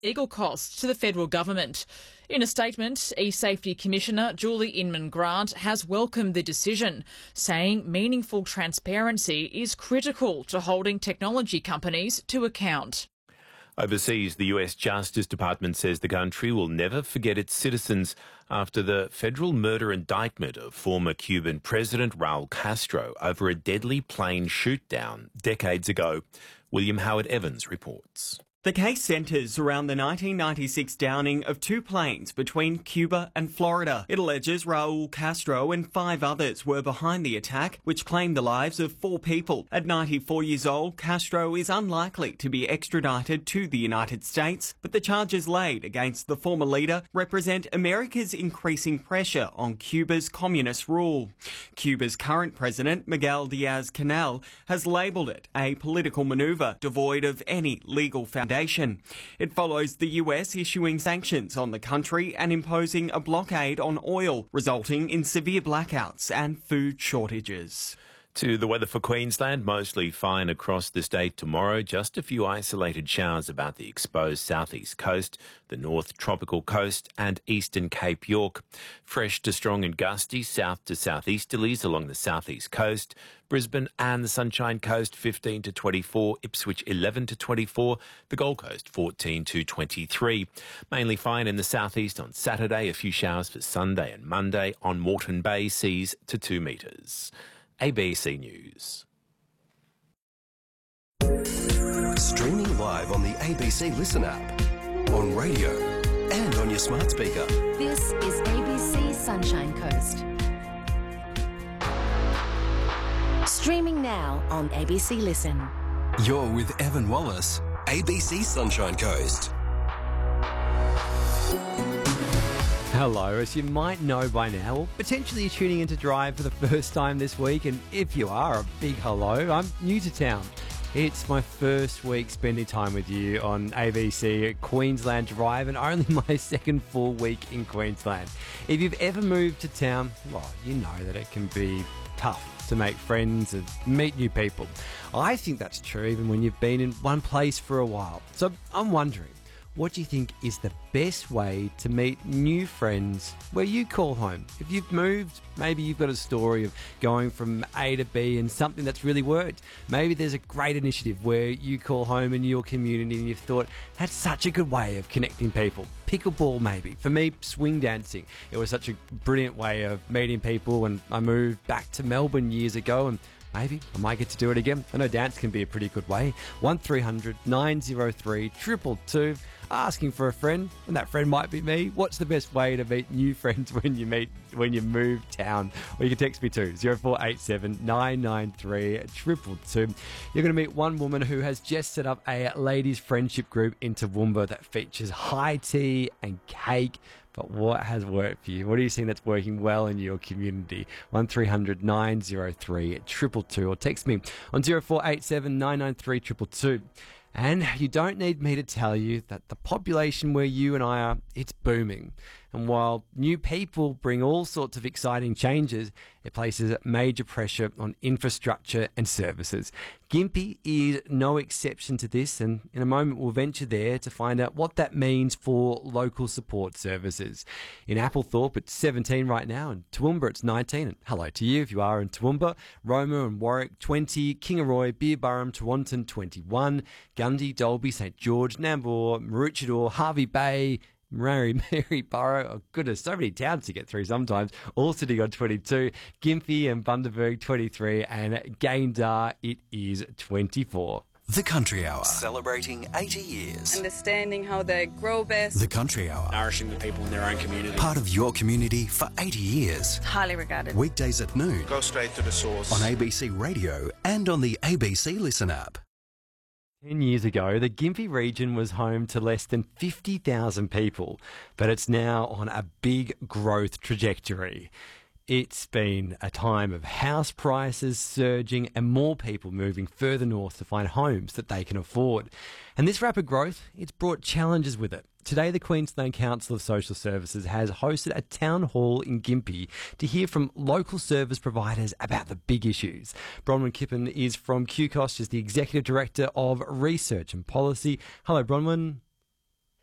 legal costs to the federal government. In a statement, E-Safety Commissioner Julie Inman-Grant has welcomed the decision, saying meaningful transparency is critical to holding technology companies to account. Overseas, the US Justice Department says the country will never forget its citizens after the federal murder indictment of former Cuban President Raul Castro over a deadly plane shoot-down decades ago. William Howard Evans reports. The case centres around the 1996 downing of two planes between Cuba and Florida. It alleges Raul Castro and 5 others were behind the attack, which claimed the lives of 4 people. At 94 years old, Castro is unlikely to be extradited to the United States, but the charges laid against the former leader represent America's increasing pressure on Cuba's communist rule. Cuba's current president, Miguel Diaz-Canel, has labelled it a political manoeuvre devoid of any legal foundation. It follows the US issuing sanctions on the country and imposing a blockade on oil, resulting in severe blackouts and food shortages. To the weather for Queensland, mostly fine across the state tomorrow. Just a few isolated showers about the exposed southeast coast, the north tropical coast and eastern Cape York. Fresh to strong and gusty south to southeasterlies along the southeast coast. Brisbane and the Sunshine Coast 15 to 24, Ipswich 11 to 24, the Gold Coast 14 to 23. Mainly fine in the southeast on Saturday, a few showers for Sunday and Monday. On Moreton Bay, seas to 2 metres. ABC News. Streaming live on the ABC Listen app, on radio and on your smart speaker. This is ABC Sunshine Coast. Streaming now on ABC Listen. You're with Evan Wallace, ABC Sunshine Coast. Hello, as you might know by now, or potentially you're tuning in to Drive for the first time this week, and if you are, a big hello. I'm new to town. It's my first week spending time with you on ABC Queensland Drive, and only my second full week in Queensland. If you've ever moved to town, well, you know that it can be tough to make friends and meet new people. I think that's true even when you've been in one place for a while. So I'm wondering, what do you think is the best way to meet new friends where you call home? If you've moved, maybe you've got a story of going from A to B and something that's really worked. Maybe there's a great initiative where you call home in your community and you've thought, that's such a good way of connecting people. Pickleball maybe. For me, swing dancing. It was such a brilliant way of meeting people when I moved back to Melbourne years ago, and maybe I might get to do it again. I know dance can be a pretty good way. 1300 903 222. Asking for a friend, and that friend might be me. What's the best way to meet new friends when you move town? Or you can text me too, 0487 993 222. You're going to meet one woman who has just set up a ladies' friendship group in Toowoomba that features high tea and cake. But what has worked for you? What are you seeing that's working well in your community? 1300 903 222, or text me on 0487 993 222. And you don't need me to tell you that the population where you and I are, it's booming. And while new people bring all sorts of exciting changes, it places major pressure on infrastructure and services. Gympie is no exception to this, and in a moment we'll venture there to find out what that means for local support services. In Applethorpe it's 17 right now, and Toowoomba it's 19, and hello to you if you are in Toowoomba. Roma and Warwick 20, Kingaroy, Beerburrum, Tewantin 21, Gundy, Dalby, St George, Nambour, Maroochydore, Harvey Bay, Maryborough, oh goodness, so many towns to get through sometimes, all sitting on 22, Gympie and Bundaberg 23, and Gayndah it is 24. The Country Hour, celebrating 80 years. Understanding how they grow best. The Country Hour, nourishing the people in their own community. Part of your community for 80 years. Highly regarded. Weekdays at noon. Go straight to the source. On ABC Radio and on the ABC Listen app. 10 years ago, the Gympie region was home to less than 50,000 people, but it's now on a big growth trajectory. It's been a time of house prices surging and more people moving further north to find homes that they can afford. And this rapid growth, it's brought challenges with it. Today, the Queensland Council of Social Services has hosted a town hall in Gympie to hear from local service providers about the big issues. Bronwyn Kippen is from QCOS, she's the Executive Director of Research and Policy. Hello, Bronwyn.